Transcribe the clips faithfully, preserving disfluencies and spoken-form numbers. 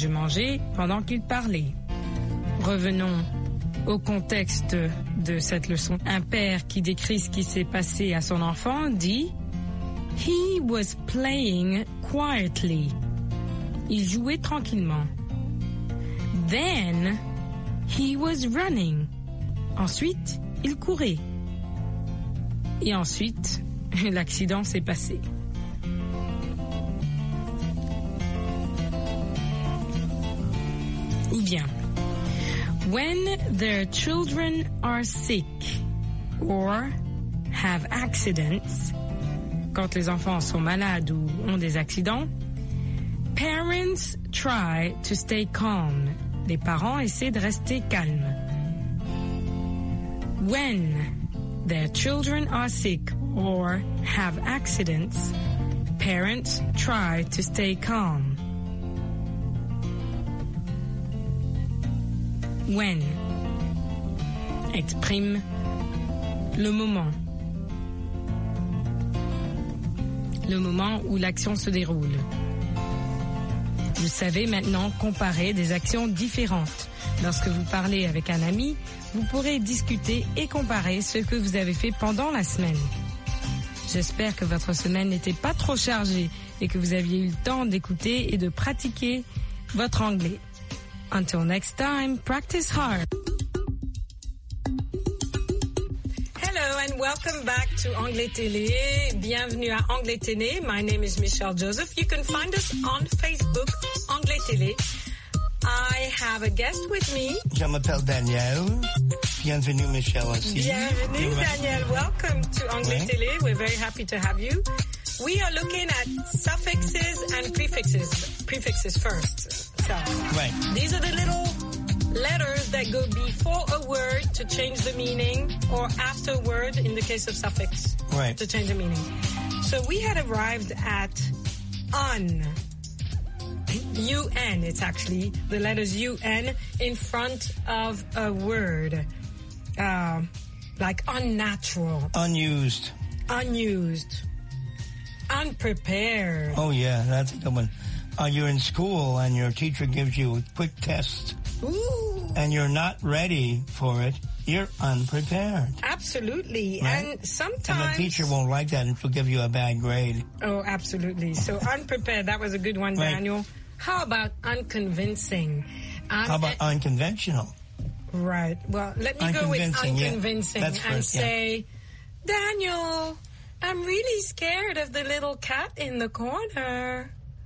Je mangeais pendant qu'il parlait. Revenons au contexte de cette leçon. Un père qui décrit ce qui s'est passé à son enfant dit « He was playing quietly ». Il jouait tranquillement. « Then, he was running ». Ensuite, il courait. Et ensuite, l'accident s'est passé. Ou bien, when their children are sick or have accidents, quand les enfants sont malades ou ont des accidents, parents try to stay calm. Les parents essaient de rester calmes. When their children are sick or have accidents, parents try to stay calm. When exprime le moment. Le moment où l'action se déroule. Vous savez maintenant comparer des actions différentes. Lorsque vous parlez avec un ami, vous pourrez discuter et comparer ce que vous avez fait pendant la semaine. J'espère que votre semaine n'était pas trop chargée et que vous aviez eu le temps d'écouter et de pratiquer votre anglais. Until next time, practice hard. Hello and welcome back to Anglais Télé. Bienvenue à Anglais Télé. My name is Michelle Joseph. You can find us on Facebook, Anglais Télé. I have a guest with me. Je m'appelle Daniel. Bienvenue, Michelle, aussi. Bienvenue, Daniel. Welcome to Anglais Ouais. Télé. We're very happy to have you. We are looking at suffixes and prefixes. Prefixes first. So, Right. these are the little letters that go before a word to change the meaning, or after a word in the case of suffix Right. to change the meaning. So we had arrived at un. U N, it's actually the letters U N in front of a word. Uh, like unnatural, Unused. unused, unprepared. Oh, yeah, that's a good one. Uh, you're in school and your teacher gives you a quick test Ooh, and you're not ready for it. You're unprepared. absolutely. Right. And sometimes... And the teacher won't like that and she'll give you a bad grade. Oh, absolutely. So unprepared, that was a good one, Right. Daniel. How about unconvincing? Un- How about unconventional? Right. Well, let me go with Unconvincing, yeah. unconvincing That's and first, yeah. say, Daniel, I'm really scared of the little cat in the corner.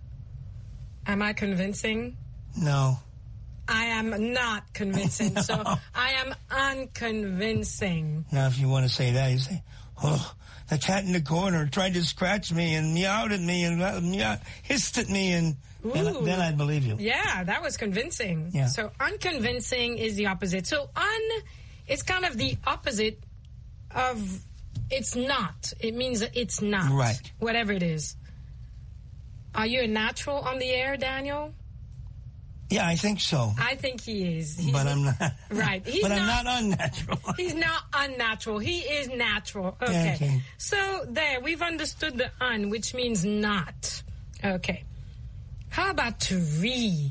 Am I convincing? No. I am not convincing. No. So I am unconvincing. Now, if you want to say that, you say, oh, the cat in the corner tried to scratch me and meowed at me and uh, meow, hissed at me, and then, Ooh. then I'd believe you. Yeah, that was convincing. Yeah. So unconvincing is the opposite. So un is kind of the opposite of it's not. It means that it's not. Right. Whatever it is. Are you a natural on the air, Daniel? Yeah, I think so. I think he is. He's But I'm not. Right. He's but I'm not- not unnatural. He's not unnatural. He is natural. Okay. Okay. So there, we've understood the un, which means not. Okay. How about to re?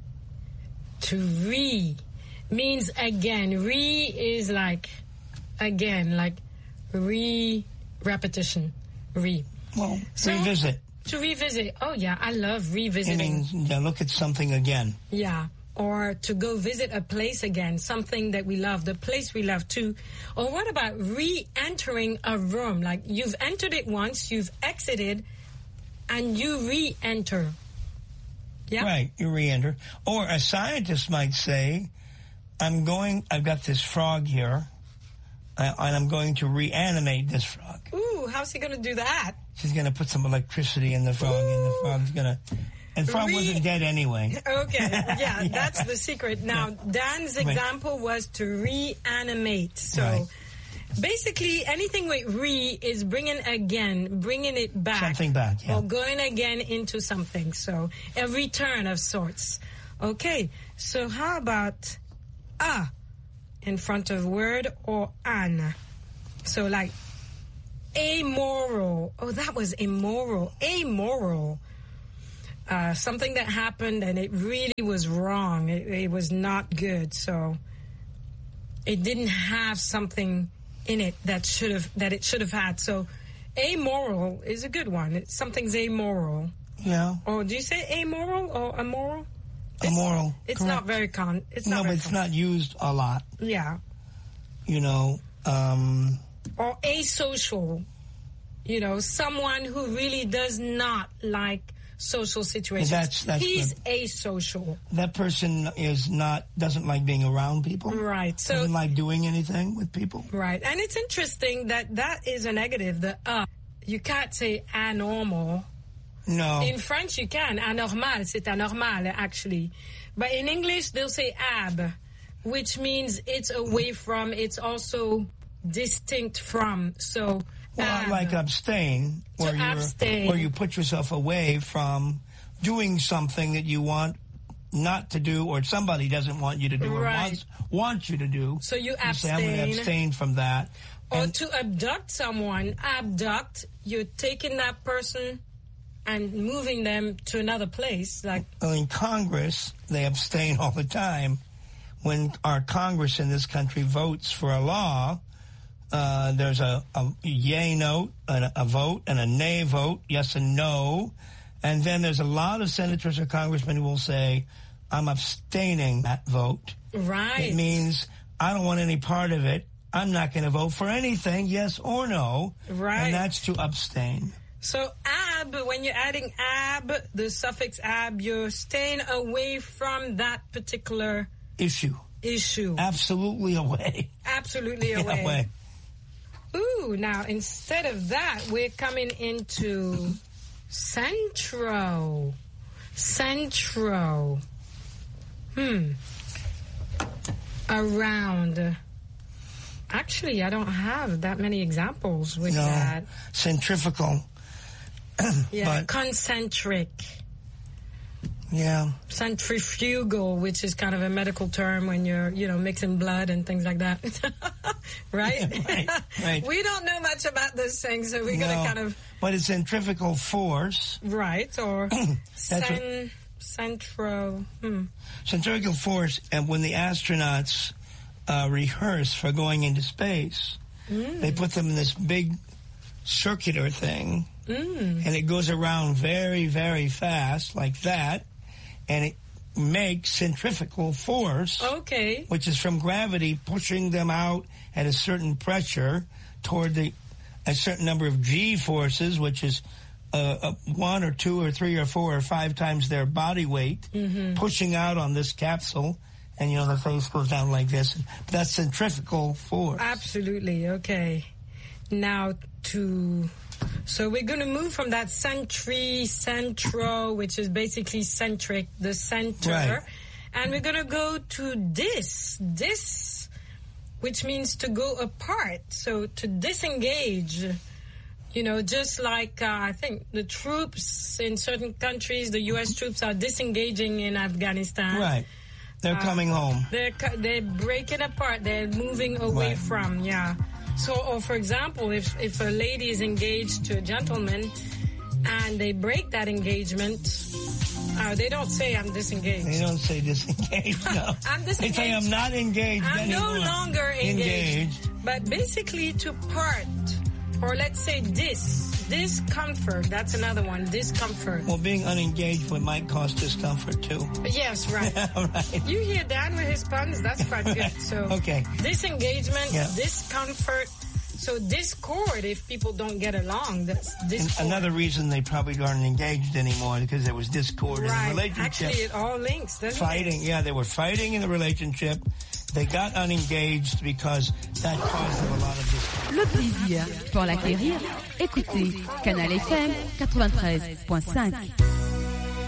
To re means again. Re is like again, like re repetition. Re. Well, So- revisit. To revisit. Oh yeah, I love I revisiting. mean, yeah, look at something again. Yeah. Or to go visit a place again, something that we love, the place we love too. Or what about re-entering a room? Like you've entered it once, you've exited, and you re-enter. Yeah? Right, you re-enter. Or a scientist might say, I'm going, I've got this frog here, uh, and I'm going to reanimate this frog. Ooh, how's he going to do that? She's going to put some electricity in the frog, and the frog's going to... And frog Re- wasn't dead anyway. Okay, yeah, Yeah. that's the secret. Now, Dan's Right. example was to reanimate. So Right. basically, anything with re is bringing again, bringing it back. Something back, yeah. Or going again into something. So a return of sorts. Okay, so how about a in front of word or an? So like amoral. Oh, that was immoral. Amoral. uh, something that happened and it really was wrong. It, it was not good. So it didn't have something in it that should have that it should have had. So amoral is a good one. It's, something's amoral. Yeah. Or do you say amoral or immoral? It's, Immoral. It's correct. not very con. It's no, not but very it's con- not used a lot. Yeah. You know. Um, or asocial. You know, someone who really does not like social situations. That's, that's He's good. asocial. That person is not doesn't like being around people. Right. So doesn't like doing anything with people. Right. And it's interesting that that is a negative. The uh, you can't say anormal. No. In French, you can. Anormal, c'est anormal, actually. But in English, they'll say ab, which means it's away from, it's also distinct from. So, well, ab. like abstain, where, To you're, abstain. where you put yourself away from doing something that you want not to do or somebody doesn't want you to do or Right. wants, wants you to do. So you You say, I'm going to abstain. abstain from that. Or And- to abduct someone, abduct, you're taking that person and moving them to another place. Like, Well, in Congress, they abstain all the time. When our Congress in this country votes for a law, uh, there's a, a yay note, and a, a vote, and a nay vote, yes and no. And then there's a lot of senators or congressmen who will say, I'm abstaining that vote. right. It means I don't want any part of it. I'm not going to vote for anything, yes or no. Right. And that's to abstain. So ab, when you're adding ab, the suffix ab, you're staying away from that particular Issue. issue. Absolutely away. Absolutely Yeah, away. away. Ooh, now instead of that, we're coming into centro. Centro. Hmm. Around. Actually, I don't have that many examples with No. that. Centrifugal. Yeah, But- concentric. Yeah. Centrifugal, which is kind of a medical term when you're, you know, mixing blood and things like that. right? right, right. We don't know much about this thing, so we're going No, to kind of... but it's centrifugal force. Right, or That's cen, centro... Hmm. Centrifugal force, and when the astronauts uh, rehearse for going into space, Mm. they put them in this big circular thing, Mm. and it goes around very, very fast, like that, and it makes centrifugal force, Okay. which is from gravity pushing them out at a certain pressure toward the a certain number of G forces, which is uh, uh, one or two or three or four or five times their body weight, Mm-hmm. pushing out on this capsule, and you know the face goes down like this. That's centrifugal force. Absolutely, okay. Now to... So we're going to move from that centri, centro, which is basically centric, the center. Right. And we're going to go to dis, dis, which means to go apart. So to disengage, you know, just like uh, I think the troops in certain countries, the U S troops are disengaging in Afghanistan. Right. They're Uh, coming home. They're cu- they're breaking apart. They're moving away Right. from, yeah. So, or for example, if if a lady is engaged to a gentleman and they break that engagement, uh, they don't say I'm disengaged. They don't say disengaged, no. I'm They say disengaged. I'm not engaged I'm no anymore. longer engaged. Engaged. But basically to part, or let's say dis, discomfort, that's another one, discomfort. Well, being unengaged would might cause discomfort too. Yes, right. All right. You hear Dan with his puns, that's quite good. So Okay. disengagement, Yeah. discomfort. So discord, if people don't get along, that's And discord. another reason they probably aren't engaged anymore because there was discord in the Right. relationship. Actually, it all links, doesn't Fighting, it? yeah, they were fighting in the relationship. They got unengaged because that caused them a lot of discord. Le plaisir pour l'acquérir. Écoutez Canal F M quatre-vingt-treize point cinq.